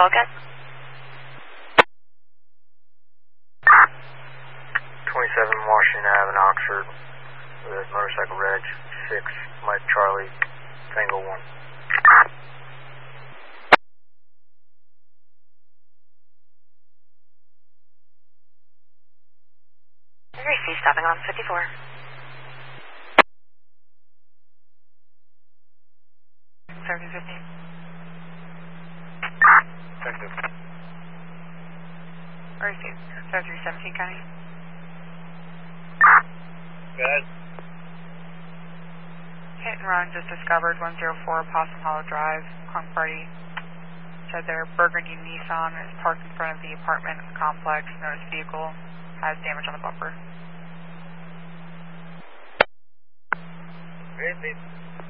Focus. 27 Washington Ave in Oxford with motorcycle reg 6 Mike Charlie Tango 1. Receive stopping on 54. Service 15. Texas. Receive. Service 17 County. Good. Hit and run just discovered 104 Possum Hollow Drive. Hung party. Said their burgundy Nissan is parked in front of the apartment complex. Noticed vehicle has damage on the bumper. Receive.